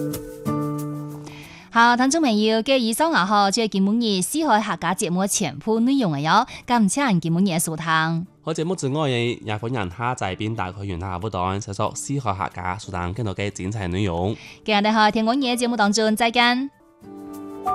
好，聽眾朋友，嘅以上就係今晡日四海客家節目全部內容嘅喲，感謝今晡日收聽。 好節目之外嘅也歡迎下載並打開原下不斷搜索四海客家，收聽更多嘅精彩內容。 今日喺聽我嘅節目當中再見。